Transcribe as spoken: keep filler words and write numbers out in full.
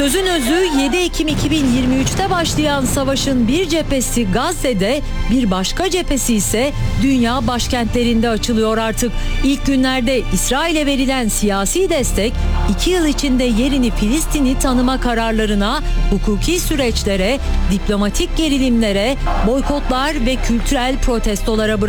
Sözün özü, yedi Ekim iki bin yirmi üç'te başlayan savaşın bir cephesi Gazze'de, bir başka cephesi ise dünya başkentlerinde açılıyor artık. İlk günlerde İsrail'e verilen siyasi destek, iki yıl içinde yerini Filistin'i tanıma kararlarına, hukuki süreçlere, diplomatik gerilimlere, boykotlar ve kültürel protestolara bırakıyor.